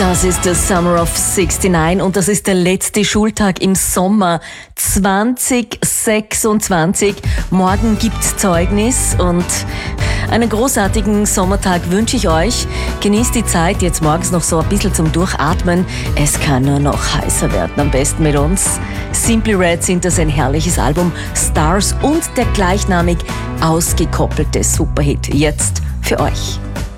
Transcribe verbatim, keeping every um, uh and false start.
Das ist der Summer of neunundsiebzig und das ist der letzte Schultag im Sommer zwanzig sechsundzwanzig. Morgen gibt's Zeugnis und einen großartigen Sommertag wünsche ich euch. Genießt die Zeit jetzt morgens noch so ein bisschen zum Durchatmen. Es kann nur noch heißer werden, am besten mit uns. Simply Red sind das ein herrliches Album, Stars und der gleichnamig ausgekoppelte Superhit jetzt für euch.